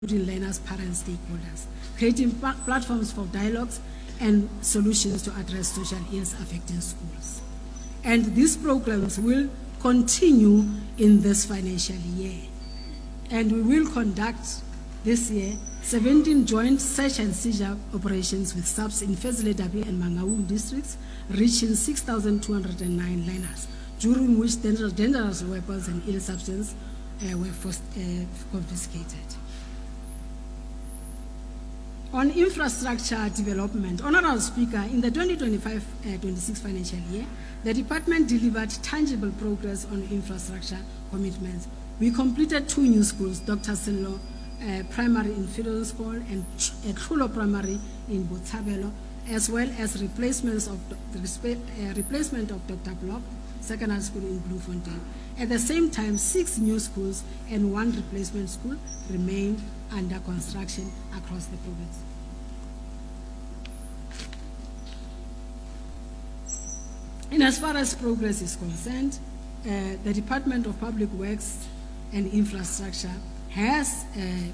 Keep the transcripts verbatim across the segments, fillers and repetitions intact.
including learners, parents, stakeholders, creating pl- platforms for dialogues and solutions to address social ills affecting schools. And these programs will continue in this financial year. And we will conduct this year seventeen joint search and seizure operations with SAPS in Fezile-Dabi and Mangaung districts, reaching six thousand two hundred nine learners, during which dangerous weapons and ill substances uh, were first, uh, confiscated. On infrastructure development, Honorable Speaker, in the twenty twenty-five twenty-six financial year, the department delivered tangible progress on infrastructure commitments. We completed two new schools, Doctor Sello uh, Primary in Fiddle School and Krulo Primary in Botshabelo, as well as replacements of the uh, replacement of Doctor Block Secondary School in Bloemfontein. At the same time, six new schools and one replacement school remain under construction across the province. And as far as progress is concerned, uh, the Department of Public Works and Infrastructure has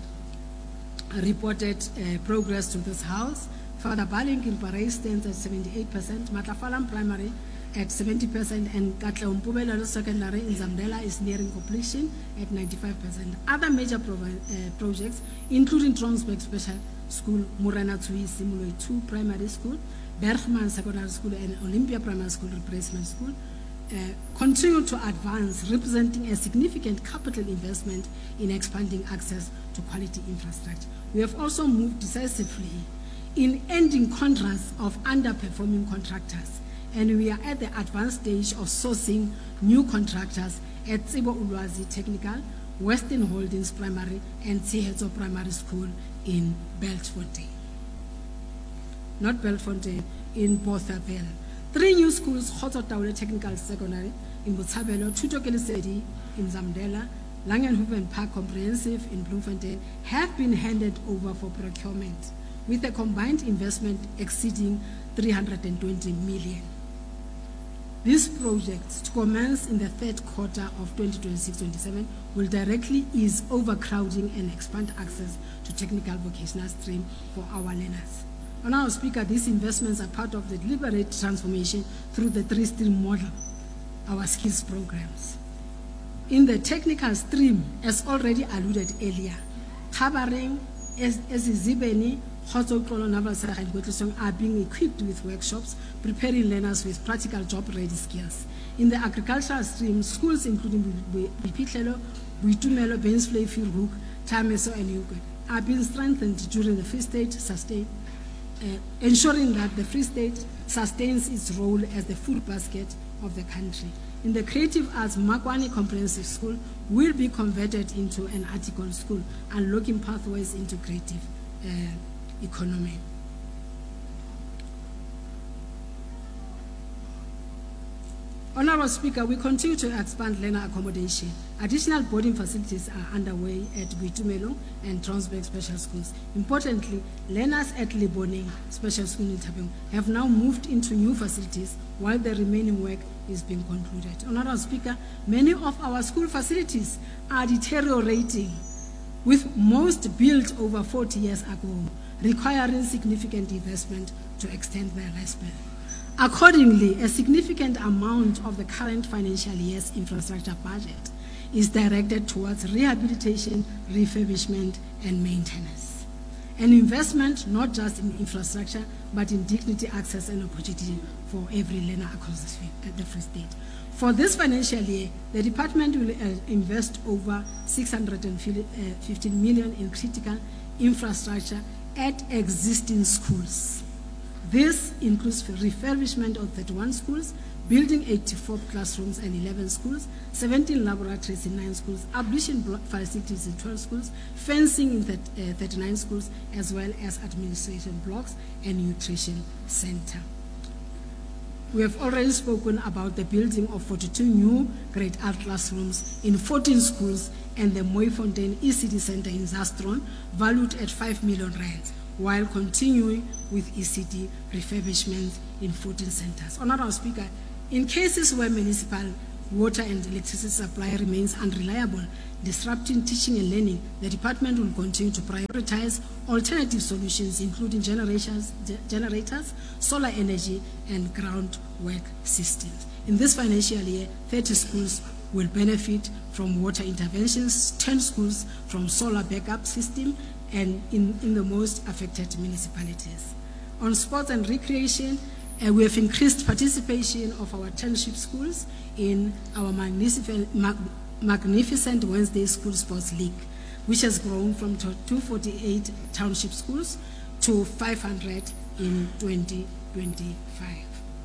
uh, reported uh, progress to this House. Father Baling in Paris stands at seventy-eight percent, Matlafalam Primary at seventy percent, and Katla Secondary in Zambela is nearing completion at ninety-five percent. Other major pro uh, projects, including Tronsberg Special School, Murana Tsui Simuloi two Primary School, Bergman Secondary School, and Olympia Primary School Replacement School, uh, continue to advance, representing a significant capital investment in expanding access to quality infrastructure. We have also moved decisively in ending contracts of underperforming contractors, and we are at the advanced stage of sourcing new contractors at Tsibo Ulwazi Technical, Western Holdings Primary, and Tshehetso Primary School in Beltfontein. Not Beltfontein, in Botshabelo. Three new schools, Khotso Technical Secondary in Botshabelo, Tutokelisedi in Zambela, Langenhoven Park Comprehensive in Bloemfontein, have been handed over for procurement, with a combined investment exceeding three hundred twenty million. These projects, to commence in the third quarter of twenty twenty-six twenty-seven, will directly ease overcrowding and expand access to technical vocational stream for our learners. Honourable Speaker, these investments are part of the deliberate transformation through the three-stream model, our skills programs. In the technical stream, as already alluded earlier, covering Ezizibeni, Khotso Xolo Naval Serra and Gwetlisong are being equipped with workshops, preparing learners with practical job-ready skills. In the agricultural stream, schools including Bipitlelo, Buitumelo, Bainsvlei, Firhoek, Tameso, and Ugot are being strengthened during the Free State sustain, uh, ensuring that the Free State sustains its role as the food basket of the country. In the creative arts, Makwani Comprehensive School will be converted into an article school, unlocking pathways into creative uh, economy. Honourable Speaker, we continue to expand learner accommodation. Additional boarding facilities are underway at Buitumelo and Tronsberg Special Schools. Importantly, learners at Liboning Special School in Tabeng have now moved into new facilities while the remaining work is being concluded. Honourable Speaker, many of our school facilities are deteriorating, with most built over forty years ago, requiring significant investment to extend their lifespan. Accordingly, a significant amount of the current financial year's infrastructure budget is directed towards rehabilitation, refurbishment, and maintenance. An investment not just in infrastructure, but in dignity, access, and opportunity for every learner across the Free State. For this financial year, the department will uh, invest over six hundred fifteen million in critical infrastructure at existing schools. This includes refurbishment of thirty-one schools, building eighty-four classrooms and eleven schools, seventeen laboratories in nine schools, ablution facilities in twelve schools, fencing in thirty-nine schools, as well as administration blocks and nutrition center. We have already spoken about the building of forty-two new grade art classrooms in fourteen schools and the Mooifontein E C D Center in Zastron, valued at five million rands, while continuing with E C D refurbishments in fourteen centers. Honourable Speaker, in cases where municipal water and electricity supply remains unreliable, disrupting teaching and learning, the department will continue to prioritize alternative solutions, including generators, generators, solar energy, and groundwork systems. In this financial year, thirty schools will benefit from water interventions, ten schools from solar backup system, and in, in the most affected municipalities. On sports and recreation, uh, we have increased participation of our township schools in our magnificent, mag, magnificent Wednesday School Sports League, which has grown from two hundred forty-eight township schools to five hundred in twenty twenty-five.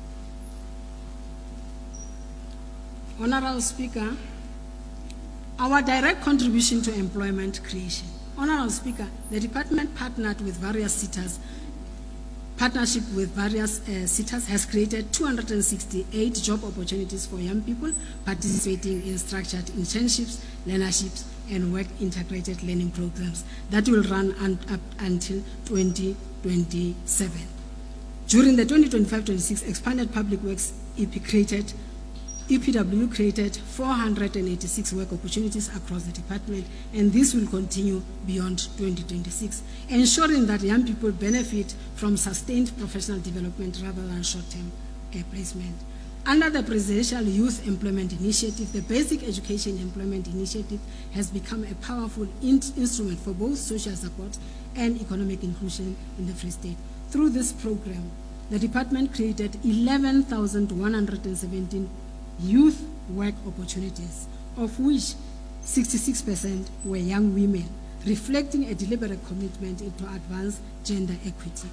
Honorable Speaker, our direct contribution to employment creation. Honorable Speaker, the department partnered with various sectors Partnership with various uh, sectors has created two hundred sixty-eight job opportunities for young people participating in structured internships, learnerships, and work integrated learning programs that will run un up until twenty twenty-seven. During the twenty twenty-five twenty-six expanded public works E P created E P W created four hundred eighty-six work opportunities across the department, and this will continue beyond twenty twenty-six, ensuring that young people benefit from sustained professional development rather than short-term uh, placement. Under the Presidential Youth Employment Initiative, the Basic Education Employment Initiative has become a powerful in instrument for both social support and economic inclusion in the Free State. Through this program, the department created eleven thousand one hundred seventeen youth work opportunities, of which sixty-six percent were young women, reflecting a deliberate commitment to advance gender equity.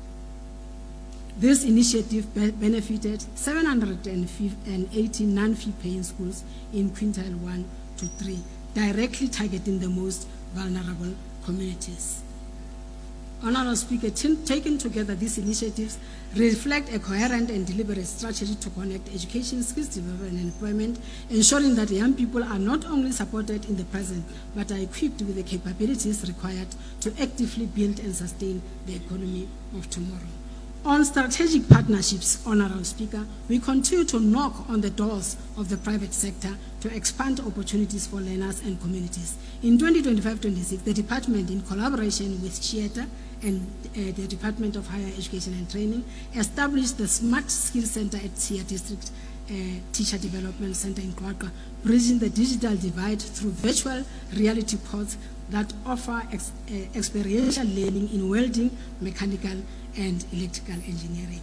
This initiative be benefited seven hundred eighty non-fee paying schools in quintile one to three, directly targeting the most vulnerable communities. Honorable Speaker, taken together, these initiatives reflect a coherent and deliberate strategy to connect education, skills development, and employment, ensuring that young people are not only supported in the present, but are equipped with the capabilities required to actively build and sustain the economy of tomorrow. On strategic partnerships, Honorable Speaker, we continue to knock on the doors of the private sector to expand opportunities for learners and communities. In twenty twenty-five twenty-six, the department, in collaboration with CHIETA and uh, the Department of Higher Education and Training, established the Smart Skills Center at Siya District uh, Teacher Development Center in Kwakwa, bridging the digital divide through virtual reality pods that offer ex uh, experiential learning in welding, mechanical, and electrical engineering.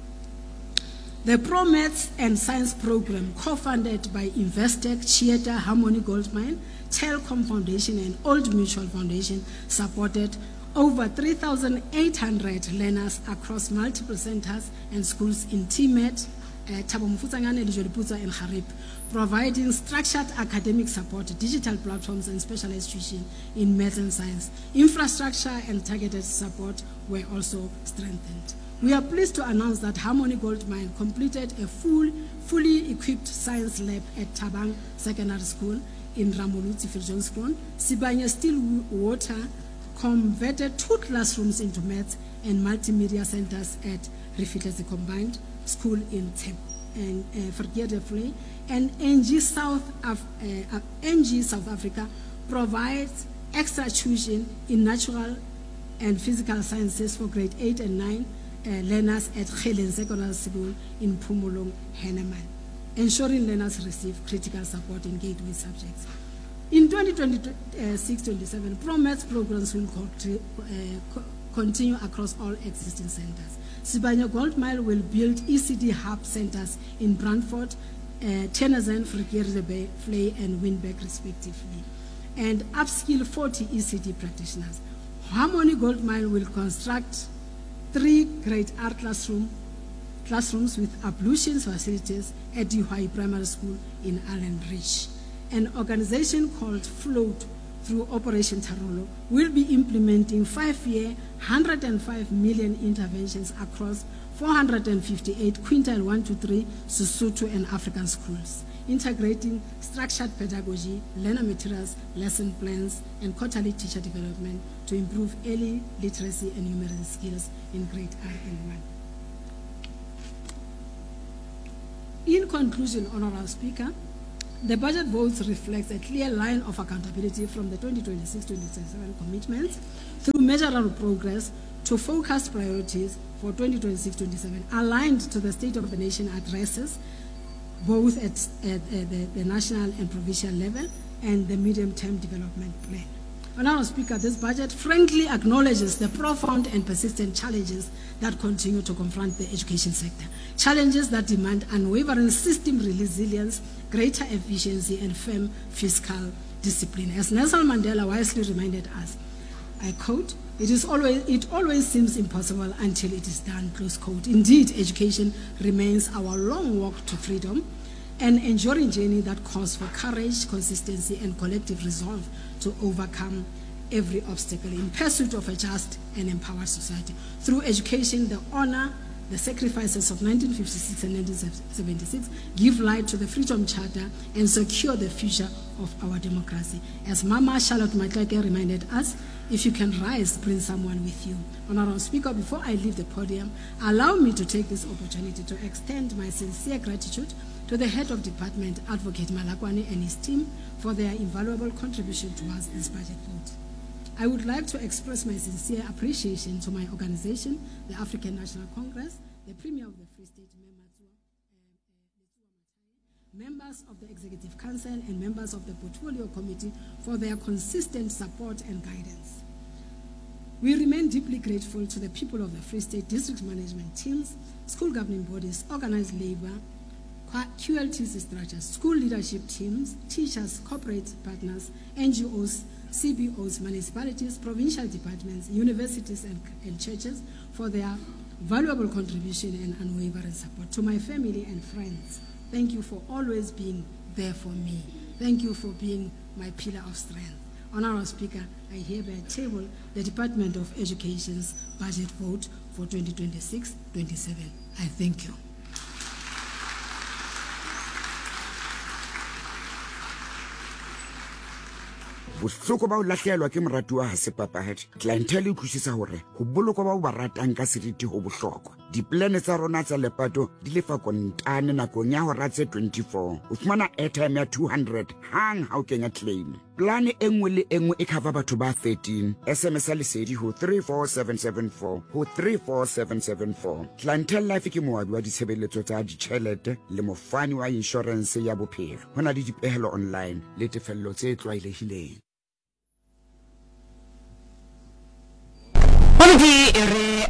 The Pro Maths and Science program, co-funded by Investec, CHIETA, Harmony Goldmine, Telkom Foundation, and Old Mutual Foundation, supported over three thousand eight hundred learners across multiple centers and schools in T MET, uh, Thabo Mofokeng, Lijoliputsa, and Harip, providing structured academic support, digital platforms, and specialized tuition in math and science. Infrastructure and targeted support were also strengthened. We are pleased to announce that Harmony Goldmine completed a full, fully equipped science lab at Thabang Secondary School in Ramolutsi, Viljoenskroon. Sibanye Still Water converted two classrooms into maths and multimedia centers at Rifitle's Combined School in Tep and Verkeerde, and N G South Af uh, N G South Africa provides extra tuition in natural and physical sciences for grade eight and nine uh, learners at Khelen Secondary School in Phomolong, Henneman, ensuring learners receive critical support in gateway subjects. In twenty twenty-six twenty-seven, Pro Maths programs will uh, co continue across all existing centers. Sibanye Goldmine will build E C D hub centers in Brantford, uh, Tennyson, Verkeerde, Vlei, and Winberg, respectively, and upskill forty E C D practitioners. Harmony Goldmine will construct three grade art classroom, classrooms with ablutions facilities at Dihwai Primary School in Allen Ridge. An organization called Float, through Operation Tarolo, will be implementing five-year, one hundred five million interventions across four hundred fifty-eight quintile one to three Sesotho and African schools, integrating structured pedagogy, learner materials, lesson plans, and quarterly teacher development to improve early literacy and numeracy skills in grade R and one. In conclusion, Honorable Speaker, The budget votes reflects a clear line of accountability from the twenty twenty-six twenty twenty-seven commitments through measurable progress to focused priorities for twenty twenty-six twenty-seven, aligned to the State of the Nation addresses, both at, at, at the, the national and provincial level, and the medium-term development plan. Honourable Speaker, this budget frankly acknowledges the profound and persistent challenges that continue to confront the education sector, challenges that demand unwavering system resilience, greater efficiency, and firm fiscal discipline. As Nelson Mandela wisely reminded us, I quote, It is always it always seems impossible until it is done, close quote. Indeed, education remains our long walk to freedom, an enduring journey that calls for courage, consistency, and collective resolve to overcome every obstacle in pursuit of a just and empowered society. Through education, the honor, the sacrifices of nineteen fifty-six and nineteen seventy-six give light to the Freedom Charter and secure the future of our democracy. As Mama Charlotte Maxeke reminded us, if you can rise, bring someone with you. Honourable Speaker, before I leave the podium, allow me to take this opportunity to extend my sincere gratitude to the Head of Department, Advocate Malakwane, and his team for their invaluable contribution towards this budget vote. I would like to express my sincere appreciation to my organization, the African National Congress, the Premier of the Free State, members of the Executive Council, and members of the Portfolio Committee for their consistent support and guidance. We remain deeply grateful to the people of the Free State district management teams, school governing bodies, organized labor, Q L T C structures, school leadership teams, teachers, corporate partners, N G Os, C B Os, municipalities, provincial departments, universities, and, and churches for their valuable contribution and unwavering support. To my family and friends, thank you for always being there for me. Thank you for being my pillar of strength. Honourable Speaker, I hereby table the Department of Education's budget vote for twenty twenty-six twenty-seven. I thank you. Bohloko ba o lahlehelwa ke moratuwa ha se papadi. Clientele e utlwisisa hore ho bolokwa ba o ba ratang ka seriti ho bohlokwa. Diplane tsa rona tsa lepato di lefa kontane nakong ya hora tse twenty-four. O fumana airtime ya two hundred hang ha o kenya claim. Plane e nngwe le e nngwe e cover batho ba thirteen. S M S ya lesedi ho three four seven seven four ho three four seven seven four. Clientele Life ke moabi wa ditshebeletso tsa ditjhelete le mofani wa insurance ya bophelo. Hona le dipehelo online le tefello tse tlwaelehileng. Re